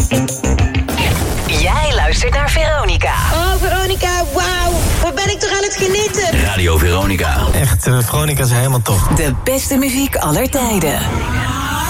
Jij luistert naar Veronica. Oh, Veronica, wauw. Wat ben ik toch aan het genieten. Radio Veronica. Echt, Veronica is helemaal top. De beste muziek aller tijden.